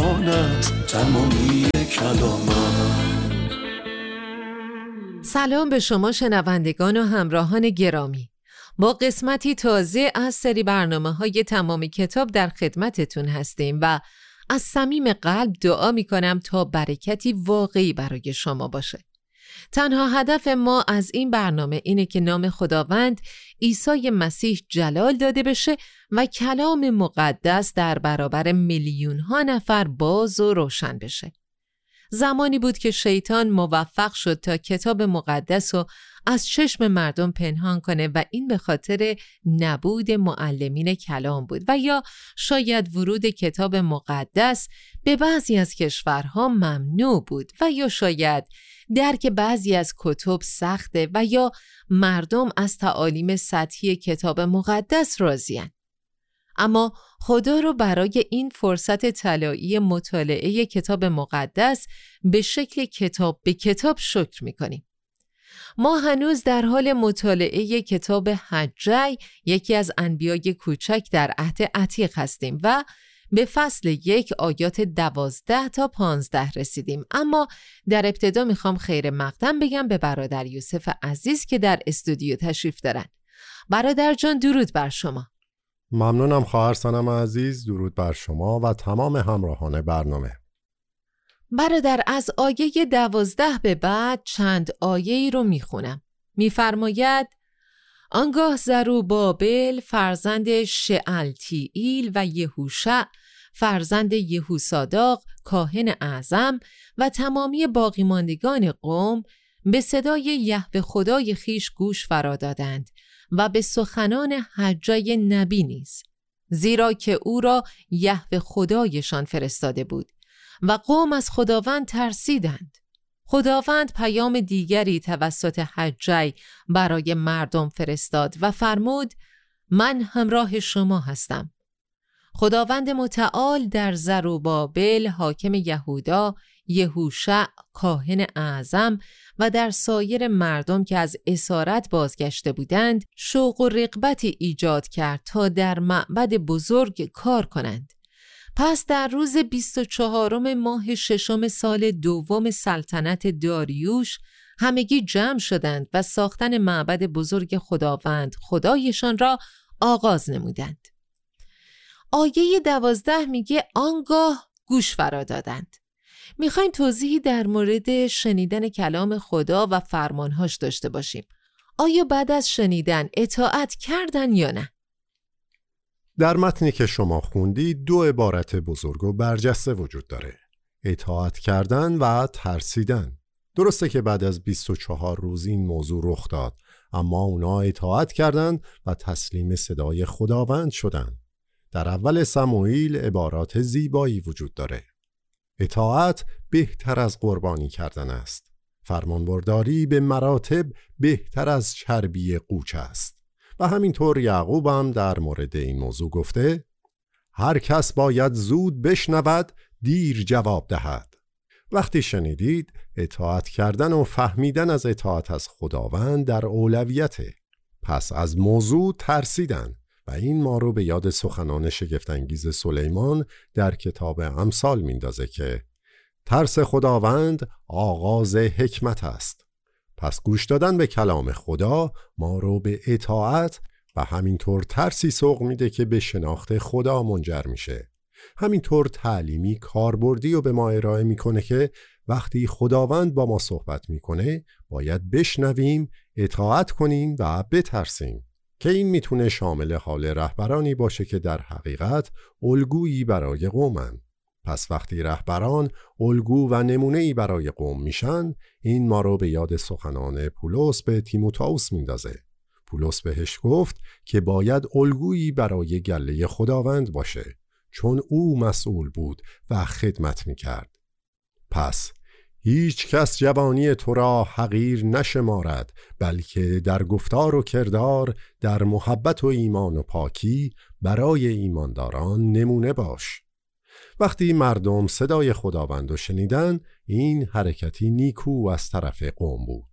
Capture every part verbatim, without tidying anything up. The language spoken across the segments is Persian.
جهانت تمامی کلامت. سلام به شما شنوندگان و همراهان گرامی. با قسمتی تازه از سری برنامه‌های تمامی کتاب در خدمتتون هستیم و از صمیم قلب دعا می‌کنم تا برکتی واقعی برای شما باشه. تنها هدف ما از این برنامه اینه که نام خداوند عیسی مسیح جلال داده بشه و کلام مقدس در برابر میلیون‌ها نفر باز و روشن بشه. زمانی بود که شیطان موفق شد تا کتاب مقدس رو از چشم مردم پنهان کنه و این به خاطر نبود معلمین کلام بود و یا شاید ورود کتاب مقدس به بعضی از کشورها ممنوع بود و یا شاید درک بعضی از کتب سخته و یا مردم از تعالیم سطحی کتاب مقدس راضی‌اند. اما خدا رو برای این فرصت طلایی مطالعه کتاب مقدس به شکل کتاب به کتاب شکر می‌کنیم. ما هنوز در حال مطالعه کتاب حجی، یکی از انبیای کوچک در عهد عتیق هستیم و به فصل یک آیات دوازده تا پانزده رسیدیم. اما در ابتدا میخوام خیر مقدم بگم به برادر یوسف عزیز که در استودیو تشریف دارن. برادر جان درود بر شما. ممنونم خواهر سنم عزیز، درود بر شما و تمام همراهان برنامه. برادر از آیه دوازده به بعد چند آیه‌ای رو میخونم. میفرماید آنگاه زروبابل فرزند شعلتیئیل و یهوشع فرزند یهوساداق کاهن اعظم و تمامی باقی ماندگان قوم به صدای یهوه خدای خیش گوش فرا دادند و به سخنان حجی نبی نیز، زیرا که او را یهوه خدایشان فرستاده بود و قوم از خداوند ترسیدند. خداوند پیام دیگری توسط حجی برای مردم فرستاد و فرمود من همراه شما هستم. خداوند متعال در زروبابل حاکم یهودا، یهوشع کاهن اعظم و در سایر مردم که از اسارت بازگشته بودند شوق و رغبتی ایجاد کرد تا در معبد بزرگ کار کنند. پس در روز بیست و چهارم ماه ششم سال دوم سلطنت داریوش همگی جمع شدند و ساختن معبد بزرگ خداوند خدایشان را آغاز نمودند. آیه دوازده میگه آنگاه گوش فرا دادند. میخوایم توضیحی در مورد شنیدن کلام خدا و فرمانهاش داشته باشیم. آیا بعد از شنیدن اطاعت کردن یا نه؟ در متنی که شما خوندی دو عبارت بزرگ و برجسته وجود داره: اطاعت کردن و ترسیدن. درسته که بعد از بیست و چهار روز این موضوع رخ داد، اما اونا اطاعت کردند و تسلیم صدای خداوند شدند. در اول سموئیل عبارات زیبایی وجود داره: اطاعت بهتر از قربانی کردن است. فرمانبرداری به مراتب بهتر از چربی قوچ است. و همینطور یعقوب هم در مورد این موضوع گفته هر کس باید زود بشنود دیر جواب دهد. وقتی شنیدید، اطاعت کردن و فهمیدن از اطاعت از خداوند در اولویته. پس از موضوع ترسیدن و این ما رو به یاد سخنان شگفت‌انگیز سلیمان در کتاب امثال میندازه که ترس خداوند آغاز حکمت است. پس گوش دادن به کلام خدا ما رو به اطاعت و همینطور ترسی سوق میده که به شناخت خدا منجر میشه. همینطور تعلیمی کاربردی رو به ما ارائه میکنه که وقتی خداوند با ما صحبت میکنه باید بشنویم، اطاعت کنیم و بترسیم، که این میتونه شامل حال رهبرانی باشه که در حقیقت الگویی برای قومن. پس وقتی رهبران الگو و نمونه‌ای برای قوم میشن، این ما رو به یاد سخنان پولس به تیموتائوس میندازه. پولس بهش گفت که باید الگویی برای گله خداوند باشه، چون او مسئول بود و خدمت میکرد. پس هیچ کس جوانی تو را حقیر نشمارد، بلکه در گفتار و کردار، در محبت و ایمان و پاکی برای ایمانداران نمونه باش. وقتی مردم صدای خداوند رو شنیدن، این حرکتی نیکو از طرف قوم بود.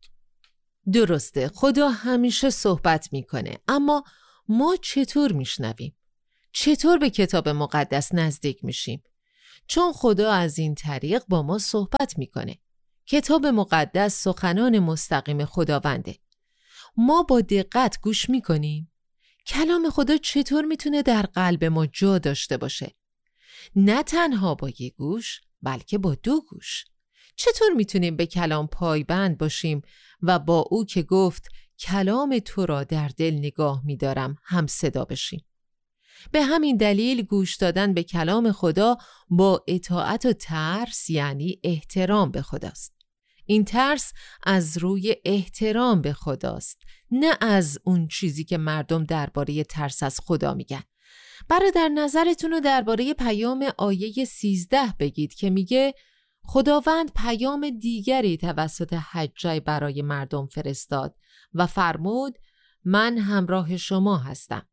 درسته، خدا همیشه صحبت میکنه، اما ما چطور میشنویم؟ چطور به کتاب مقدس نزدیک میشیم؟ چون خدا از این طریق با ما صحبت میکنه. کتاب مقدس سخنان مستقیم خداونده. ما با دقت گوش میکنیم. کلام خدا چطور میتونه در قلب ما جا داشته باشه؟ نه تنها با یک گوش، بلکه با دو گوش. چطور میتونیم به کلام پایبند باشیم و با او که گفت کلام تو را در دل نگاه می‌دارم هم صدا بشیم؟ به همین دلیل گوش دادن به کلام خدا با اطاعت و ترس یعنی احترام به خداست. این ترس از روی احترام به خداست، نه از اون چیزی که مردم درباره ترس از خدا میگن. برادر نظرتون رو درباره پیام آیه سیزده بگید که میگه خداوند پیام دیگری توسط حجای برای مردم فرستاد و فرمود من همراه شما هستم.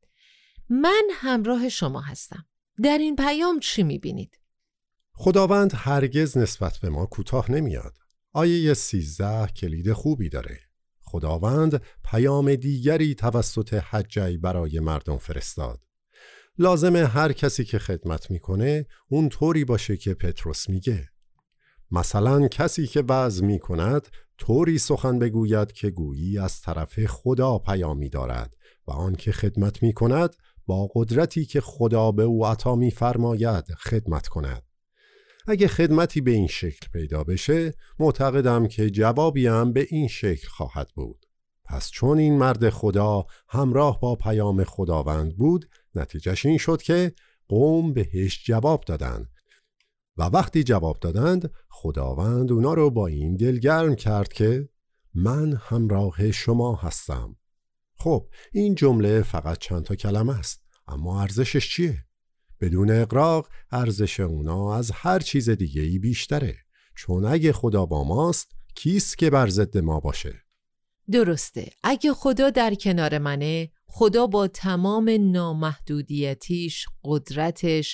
من همراه شما هستم. در این پیام چی میبینید؟ خداوند هرگز نسبت به ما کوتاه نمیاد. آیه سیزده کلید خوبی داره. خداوند پیام دیگری توسط حجای برای مردم فرستاد. لازمه هر کسی که خدمت میکنه اون طوری باشه که پتروس میگه. مثلا کسی که وعظ می کند طوری سخن بگوید که گویی از طرف خدا پیامی دارد و آن که خدمت می کند با قدرتی که خدا به او عطا می فرماید خدمت کند. اگه خدمتی به این شکل پیدا بشه معتقدم که جوابی هم به این شکل خواهد بود. پس چون این مرد خدا همراه با پیام خداوند بود، نتیجهش این شد که قوم بهش جواب دادند. و وقتی جواب دادند خداوند اونا رو با این دلگرم کرد که من همراه شما هستم. خب این جمله فقط چند تا کلمه است، اما ارزشش چیه؟ بدون اغراق ارزش اونا از هر چیز دیگه‌ای بیشتره، چون اگه خدا با ماست کیست که بر ضد ما باشه؟ درسته. اگه خدا در کنار منه، خدا با تمام نامحدودیتیش، قدرتش،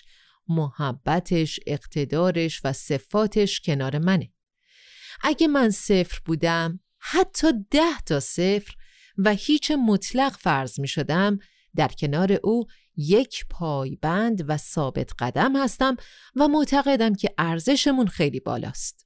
محبتش، اقتدارش و صفاتش کنار منه. اگه من صفر بودم، حتی ده تا صفر و هیچ مطلق فرض می شدم، در کنار او یک پایبند و ثابت قدم هستم و معتقدم که ارزشمون خیلی بالاست.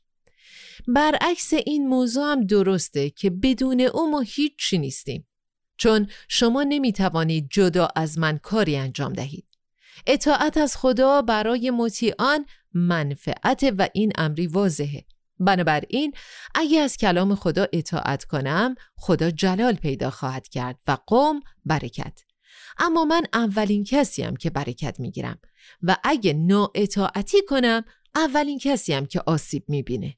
برعکس این موضوع هم درسته که بدون او ما هیچی نیستیم، چون شما نمی توانید جدا از من کاری انجام دهید. اطاعت از خدا برای مطیعان منفعت و این امری واضحه. بنابراین اگه از کلام خدا اطاعت کنم، خدا جلال پیدا خواهد کرد و قوم برکت. اما من اولین کسیم که برکت میگیرم و اگه نااطاعتی کنم، اولین کسیم که آسیب میبینه.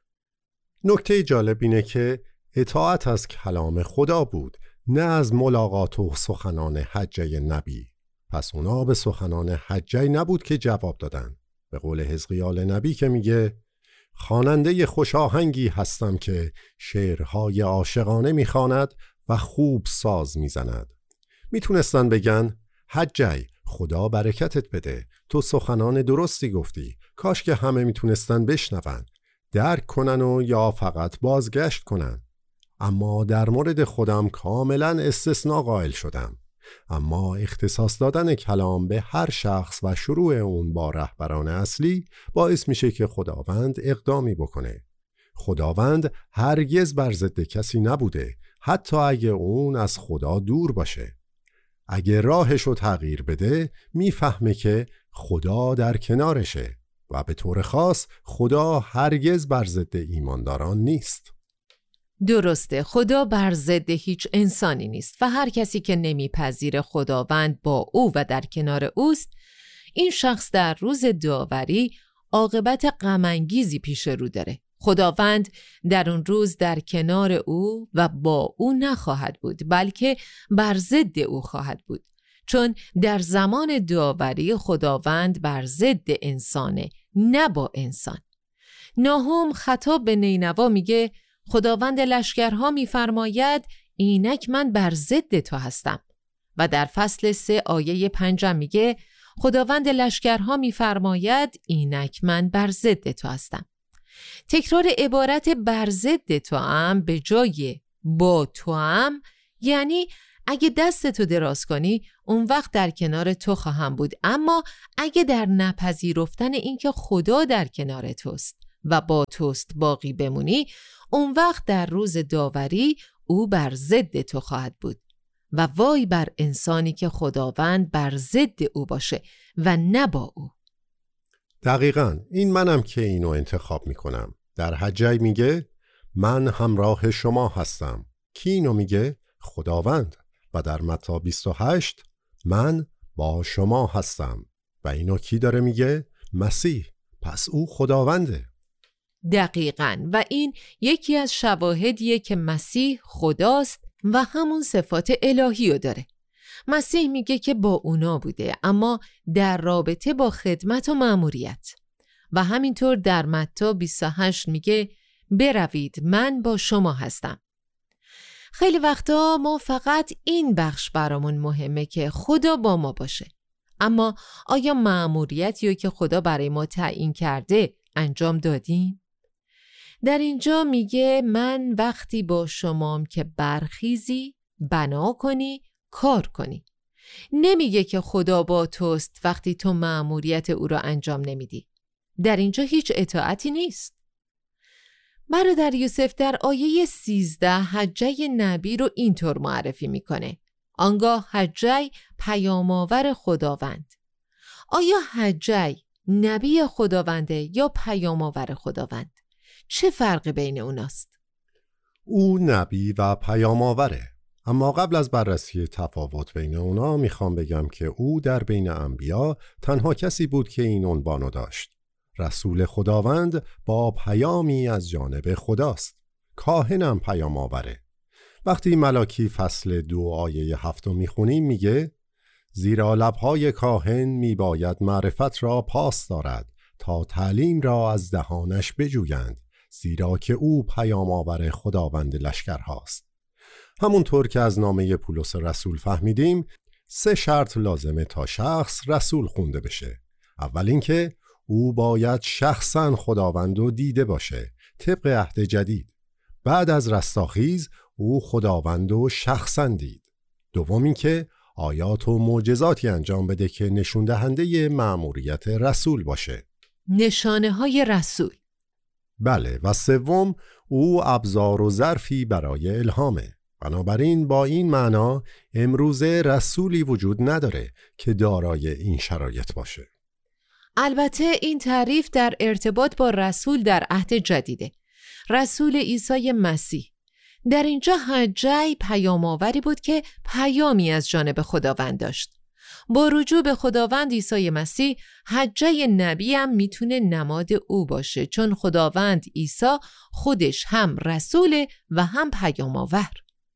نکته جالب اینه که اطاعت از کلام خدا بود، نه از ملاقات و سخنان حجه نبی. پس اونا به سخنان حجه نبود که جواب دادن. به قول حزقیال نبی که میگه خواننده خوش آهنگی هستم که شعرهای عاشقانه میخواند و خوب ساز میزند. میتونستن بگن حجه خدا برکتت بده، تو سخنان درستی گفتی، کاش که همه میتونستن بشنون، درک کنن و یا فقط بازگشت کنن. اما در مورد خودم کاملا استثناء قائل شدم. اما اختصاص دادن کلام به هر شخص و شروع اون با رهبران اصلی باعث میشه که خداوند اقدامی بکنه. خداوند هرگز بر ضد کسی نبوده، حتی اگه اون از خدا دور باشه. اگه راهشو تغییر بده، میفهمه که خدا در کنارشه و به طور خاص خدا هرگز بر ضد ایمانداران نیست. درسته، خدا بر ضد هیچ انسانی نیست و هر کسی که نمیپذیر خداوند با او و در کنار اوست، این شخص در روز داوری عاقبت غم انگیزی پیش رو داره. خداوند در اون روز در کنار او و با او نخواهد بود، بلکه بر ضد او خواهد بود، چون در زمان داوری خداوند بر ضد انسانه، نه با انسان. ناهوم خطاب به نینوا میگه خداوند لشکرها میفرماید اینک من بر ضد تو هستم. و در فصل سه آیه پنجم میگه خداوند لشکرها میفرماید اینک من بر ضد تو هستم. تکرار عبارت بر ضد تو هم به جای با تو هم یعنی اگه دستتو دراز کنی اون وقت در کنار تو خواهم بود، اما اگه در نپذیرفتن اینکه خدا در کنار توست و با توست باقی بمونی، اون وقت در روز داوری او بر ضد تو خواهد بود. و وای بر انسانی که خداوند بر ضد او باشه و نه با او. دقیقاً این منم که اینو انتخاب میکنم. در حجی میگه من همراه شما هستم. کی اینو میگه؟ خداوند. و در متی بیست و هشت من با شما هستم. و اینو کی داره میگه؟ مسیح. پس او خداونده. دقیقاً. و این یکی از شواهدیه که مسیح خداست و همون صفات الهی رو داره. مسیح میگه که با اونا بوده، اما در رابطه با خدمت و مأموریت. و همینطور در متی بیست و هشت میگه بروید من با شما هستم. خیلی وقتا ما فقط این بخش برامون مهمه که خدا با ما باشه، اما آیا مأموریتی رو که خدا برای ما تعیین کرده انجام دادیم؟ در اینجا میگه من وقتی با شمام که برخیزی، بنا کنی، کار کنی. نمیگه که خدا با توست وقتی تو مأموریت او را انجام نمیدی. در اینجا هیچ اطاعتی نیست. برادر یوسف در آیه سیزده حجی نبی رو اینطور معرفی میکنه: آنگاه حجی پیام‌آور خداوند. آیا حجی نبی خداونده یا پیام‌آور خداوند؟ چه فرقی بین اوناست؟ او نبی و پیام‌آوره. اما قبل از بررسی تفاوت بین اونا میخوام بگم که او در بین انبیا تنها کسی بود که این عنوانو داشت. رسول خداوند با پیامی از جانب خداست. کاهنم پیام آوره. وقتی ملاکی فصل دو آیه هفتم میخونیم میگه زیرا لبهای کاهن میباید معرفت را پاس دارد تا تعلیم را از دهانش بجویند، زیرا که او پیام آور خداوند لشکر هاست. همونطور که از نامه پولس رسول فهمیدیم سه شرط لازمه تا شخص رسول خونده بشه. اول اینکه او باید شخصاً خداوند رو دیده باشه طبق عهد جدید. بعد از رستاخیز او خداوند رو شخصاً دید. دوم اینکه آیات و معجزاتی انجام بده که نشون دهنده مأموریت رسول باشه. نشانه های رسول. بله. و سوم او ابزار و ظرفی برای الهامه. بنابراین با این معنا امروزه رسولی وجود نداره که دارای این شرایط باشه. البته این تعریف در ارتباط با رسول در عهد جدیده. رسول عیسی مسیح. در اینجا حجی پیام‌آوری بود که پیامی از جانب خداوند داشت. با رجوع به خداوند عیسی مسیح، حجی نبی هم میتونه نماد او باشه، چون خداوند عیسی خودش هم رسول و هم پیام‌آور.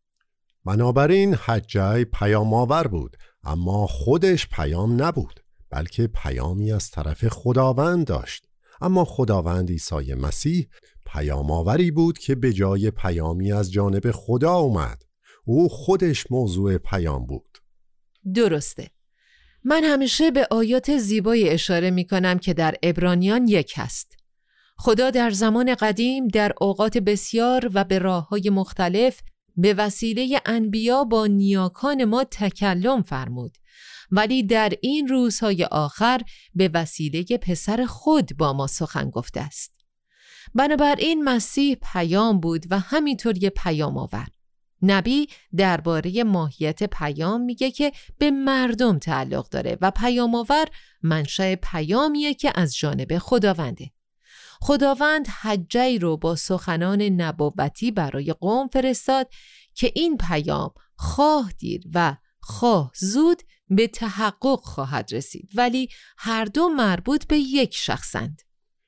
بنابراین حجی پیام‌آور بود، اما خودش پیام نبود، بلکه پیامی از طرف خداوند داشت. اما خداوند عیسی مسیح پیام‌آوری بود که به جای پیامی از جانب خدا اومد. او خودش موضوع پیام بود. درسته. من همیشه به آیات زیبایی اشاره می کنم که در عبرانیان یک هست. خدا در زمان قدیم در اوقات بسیار و به راه‌های مختلف به وسیله انبیا با نیاکان ما تکلم فرمود، ولی در این روزهای آخر به وسیله پسر خود با ما سخن گفته است. بنابراین مسیح پیام بود و همینطور یه پیام آور. نبی درباره ماهیت پیام میگه که به مردم تعلق داره و پیام آور منشأ پیامیه که از جانب خداونده. خداوند حجی رو با سخنان نبوتی برای قوم فرستاد که این پیام خواه دیر و خواه زود به تحقق خواهد رسید، ولی هر دو مربوط به یک شخصند.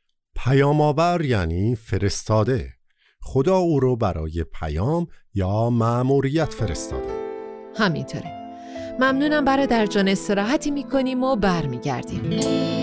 پیام‌آور یعنی فرستاده. خدا او رو برای پیام یا مأموریت فرستاده. همینطوره. ممنونم برادر جان، استراحتی میکنیم و برمیگردیم.